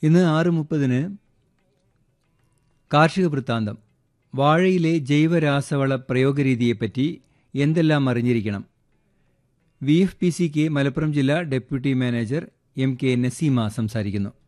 ഇന്ന് 6:30 കാർഷിക വൃത്താന്തം. വാഴയിലെ ജൈവരാസവള പ്രയോഗരീതിയെപ്പറ്റി എന്തെല്ലാം അറിഞ്ഞിരിക്കണം? VFPCK മലപ്പുറം ജില്ലാ ഡെപ്യൂട്ടി മാനേജർ MK നസീമ സംസാരിക്കുന്നു.